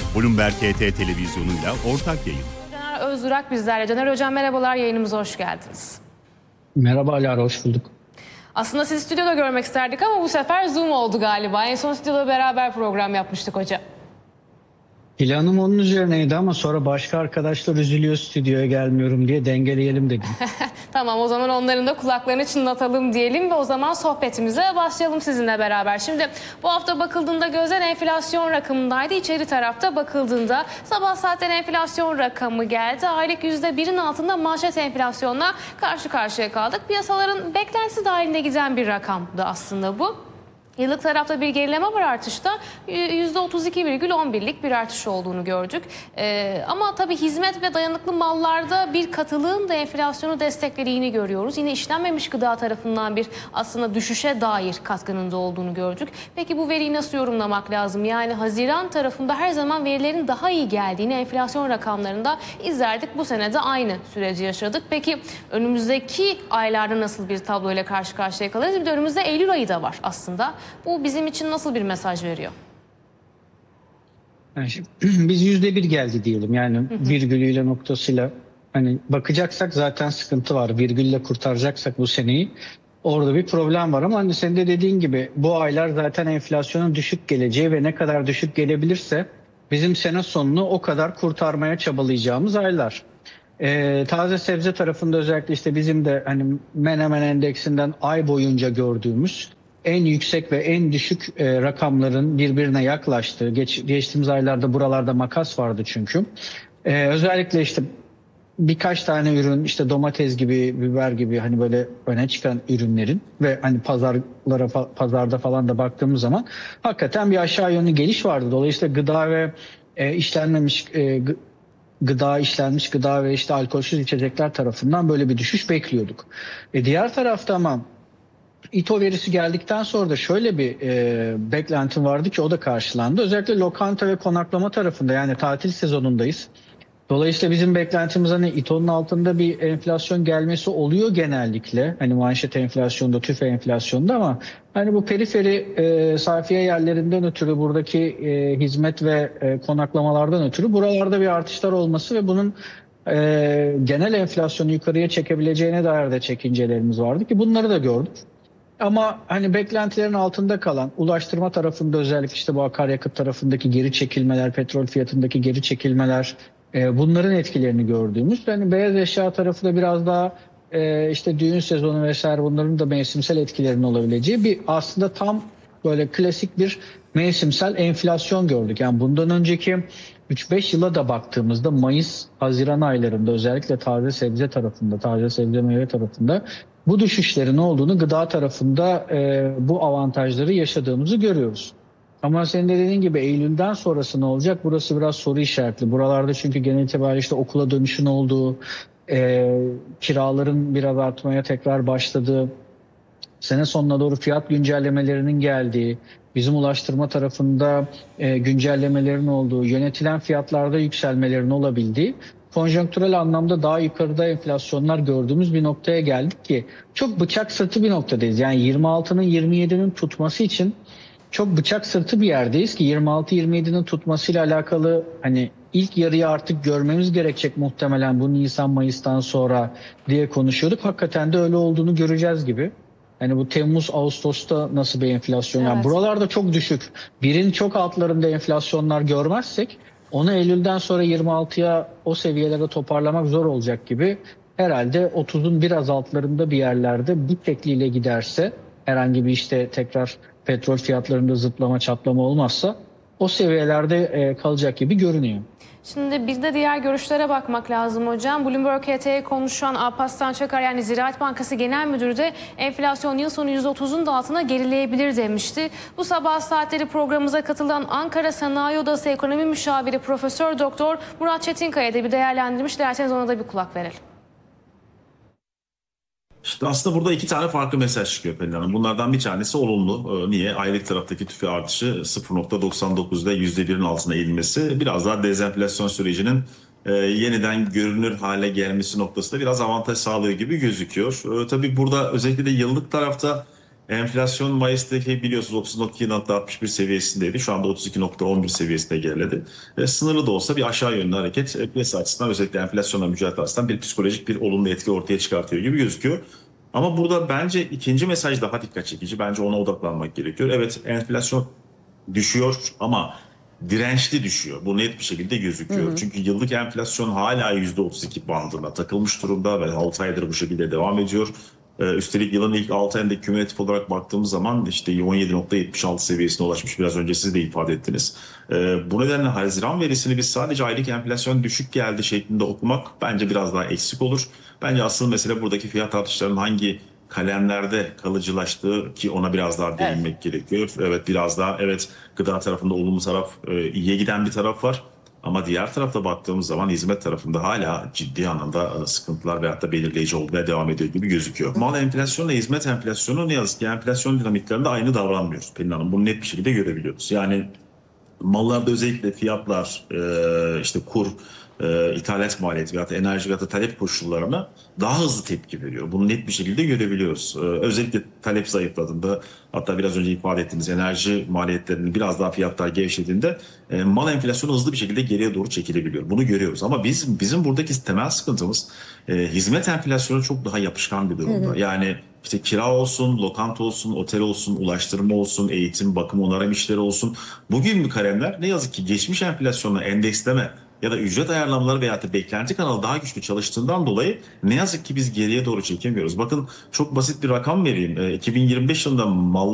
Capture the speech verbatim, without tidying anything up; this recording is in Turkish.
Bloomberg H T televizyonuyla ortak yayın. Caner Özdurak bizlerle. Caner Hocam merhabalar, yayınımıza hoş geldiniz. Merhaba Alara, hoş bulduk. Aslında sizi stüdyoda görmek isterdik ama bu sefer Zoom oldu galiba. En son stüdyoda beraber program yapmıştık hocam. Planım onun üzerineydi ama sonra başka arkadaşlar üzülüyor stüdyoya gelmiyorum diye, dengeleyelim dedim. Tamam, o zaman onların da kulaklarını çınlatalım diyelim ve o zaman sohbetimize başlayalım sizinle beraber. Şimdi bu hafta bakıldığında gözler enflasyon rakamındaydı. İçeri tarafta bakıldığında sabah zaten enflasyon rakamı geldi. Aylık yüzde birin altında manşet enflasyonla karşı karşıya kaldık. Piyasaların beklentisi dahilinde giden bir rakamdı aslında bu. Yıllık tarafta bir gerileme var artışta. yüzde otuz iki virgül on birlik bir artış olduğunu gördük. Ee, ama tabii hizmet ve dayanıklı mallarda bir katılığın da enflasyonu desteklediğini görüyoruz. Yine işlenmemiş gıda tarafından bir aslında düşüşe dair katkının da olduğunu gördük. Peki bu veriyi nasıl yorumlamak lazım? Yani Haziran tarafında her zaman verilerin daha iyi geldiğini enflasyon rakamlarında izlerdik. Bu sene de aynı süreci yaşadık. Peki önümüzdeki aylarda nasıl bir tabloyla karşı karşıya kalırız? Bir de önümüzde Eylül ayı da var aslında. Bu bizim için nasıl bir mesaj veriyor? Yani şimdi, biz yüzde bir geldi diyelim, yani hı hı. virgülüyle noktasıyla hani bakacaksak zaten sıkıntı var. Virgülle kurtaracaksak bu seneyi orada bir problem var ama hani senin de dediğin gibi bu aylar zaten enflasyonun düşük geleceği ve ne kadar düşük gelebilirse bizim sene sonunu o kadar kurtarmaya çabalayacağımız aylar. Ee, taze sebze tarafında özellikle işte bizim de hani Menemen Endeksinden ay boyunca gördüğümüz en yüksek ve en düşük e, rakamların birbirine yaklaştığı, geç, geçtiğimiz aylarda buralarda makas vardı çünkü. E, özellikle işte birkaç tane ürün, işte domates gibi, biber gibi hani böyle öne çıkan ürünlerin ve hani pazarlara, pazarda falan da baktığımız zaman hakikaten bir aşağı yönlü geliş vardı. Dolayısıyla gıda ve e, işlenmemiş e, gıda, işlenmiş gıda ve işte alkolsüz içecekler tarafından böyle bir düşüş bekliyorduk. E, diğer tarafta ama İTO verisi geldikten sonra da şöyle bir e, beklentim vardı ki o da karşılandı. Özellikle lokanta ve konaklama tarafında, yani tatil sezonundayız. Dolayısıyla bizim beklentimiz hani İTO'nun altında bir enflasyon gelmesi oluyor genellikle. Hani manşet enflasyonda, tüfe enflasyonda ama hani bu periferi e, sayfiye yerlerinden ötürü, buradaki e, hizmet ve e, konaklamalardan ötürü buralarda bir artışlar olması ve bunun e, genel enflasyonu yukarıya çekebileceğine dair de çekincelerimiz vardı ki bunları da gördük. Ama hani beklentilerin altında kalan ulaştırma tarafında, özellikle işte bu akaryakıt tarafındaki geri çekilmeler, petrol fiyatındaki geri çekilmeler, e, bunların etkilerini gördüğümüz. Hani beyaz eşya tarafı da biraz daha e, işte düğün sezonu vesaire, bunların da mevsimsel etkilerinin olabileceği bir aslında tam böyle klasik bir mevsimsel enflasyon gördük. Yani bundan önceki üç beş yıla da baktığımızda Mayıs, Haziran aylarında özellikle taze sebze tarafında, taze sebze meyve tarafında bu düşüşlerin olduğunu, gıda tarafında e, bu avantajları yaşadığımızı görüyoruz. Ama senin de dediğin gibi Eylül'den sonrası ne olacak? Burası biraz soru işaretli. Buralarda çünkü genel itibariyle işte okula dönüşün olduğu, e, kiraların biraz artmaya tekrar başladığı, sene sonuna doğru fiyat güncellemelerinin geldiği, bizim ulaştırma tarafında e, güncellemelerin olduğu, yönetilen fiyatlarda yükselmelerin olabildiği, konjonktürel anlamda daha yukarıda enflasyonlar gördüğümüz bir noktaya geldik ki çok bıçak sırtı bir noktadayız. Yani yirmi altının yirmi yedinin tutması için çok bıçak sırtı bir yerdeyiz ki yirmi altı yirmi yedinin tutmasıyla alakalı hani ilk yarıyı artık görmemiz gerekecek muhtemelen bu Nisan Mayıs'tan sonra diye konuşuyorduk. Hakikaten de öyle olduğunu göreceğiz gibi. Hani bu Temmuz Ağustos'ta nasıl bir enflasyon? Evet. Yani buralarda çok düşük, birin çok altlarında enflasyonlar görmezsek onu Eylül'den sonra yirmi altıya o seviyelere toparlamak zor olacak gibi. Herhalde otuzun biraz altlarında bir yerlerde bu tekliyle giderse, herhangi bir işte tekrar petrol fiyatlarında zıplama çatlama olmazsa o seviyelerde kalacak gibi görünüyor. Şimdi bir de diğer görüşlere bakmak lazım hocam. Bloomberg H T'ye konuşan Alparslan Çakar, yani Ziraat Bankası Genel Müdürü de enflasyon yıl sonu yüzde otuzun da altına gerileyebilir demişti. Bu sabah saatleri programımıza katılan Ankara Sanayi Odası Ekonomi Müşaviri Profesör Doktor Murat Çetinkaya da bir değerlendirmiş. Dilerseniz ona da bir kulak verelim. İşte aslında burada iki tane farklı mesaj çıkıyor Pelin Hanım. Bunlardan bir tanesi olumlu. Niye? Aylık taraftaki tüfe artışı sıfır nokta doksan dokuzda yüzde birin altına eğilmesi biraz daha dezenflasyon sürecinin e, yeniden görünür hale gelmesi noktasında biraz avantaj sağlıyor gibi gözüküyor. E, tabii burada özellikle de yıllık tarafta Enflasyon Mayıs'taki biliyorsunuz otuz nokta iki nokta altmış bir seviyesindeydi. Şu anda otuz iki nokta on bir seviyesine geriledi. E, sınırlı da olsa bir aşağı yönlü hareket e, piyasa açısından özellikle enflasyonla mücadele açısından bir psikolojik bir olumlu etki ortaya çıkartıyor gibi gözüküyor. Ama burada bence ikinci mesaj daha dikkat çekici. Bence ona odaklanmak gerekiyor. Evet, enflasyon düşüyor ama dirençli düşüyor. Bu net bir şekilde gözüküyor. Hı hı. Çünkü yıllık enflasyon hala yüzde otuz iki bandına takılmış durumda ve altı aydır bu şekilde devam ediyor. Ee, üstelik yılın ilk altı ayında kümülatif olarak baktığımız zaman işte on yedi nokta yetmiş altı seviyesine ulaşmış. Biraz önce siz de ifade ettiniz. Ee, bu nedenle Haziran verisini biz sadece aylık enflasyon düşük geldi şeklinde okumak bence biraz daha eksik olur. Bence asıl mesele buradaki fiyat artışlarının hangi kalemlerde kalıcılaştığı, ki ona biraz daha değinmek evet. gerekiyor. Evet, biraz daha evet gıda tarafında olumlu taraf, e, iyiye giden bir taraf var. Ama diğer tarafta baktığımız zaman hizmet tarafında hala ciddi anlamda sıkıntılar veyahut da belirleyici olmaya devam ediyor gibi gözüküyor. Mal enflasyonla hizmet enflasyonu ne yazık ki enflasyon dinamiklerinde aynı davranmıyor Pelin Hanım. Bunu net bir şekilde görebiliyoruz. Yani mallarda özellikle fiyatlar, e, işte kur, e, ithalat maliyeti veyahut da enerji veyahut da talep koşullarına daha hızlı tepki veriyor. Bunu net bir şekilde görebiliyoruz. E, özellikle talep zayıfladığında, hatta biraz önce ifade ettiğimiz enerji maliyetlerinin biraz daha fiyatlar gevşediğinde e, mal enflasyonu hızlı bir şekilde geriye doğru çekilebiliyor. Bunu görüyoruz. Ama biz bizim buradaki temel sıkıntımız e, hizmet enflasyonu çok daha yapışkan bir durumda. Hı hı. Yani İşte kira olsun, lokanta olsun, otel olsun, ulaştırma olsun, eğitim, bakım, onarım işleri olsun. Bugün bu kalemler ne yazık ki geçmiş enflasyonla endeksleme ya da ücret ayarlamaları veya da beklenti kanalı daha güçlü çalıştığından dolayı ne yazık ki biz geriye doğru çekemiyoruz. Bakın çok basit bir rakam vereyim. iki bin yirmi beş yılında mal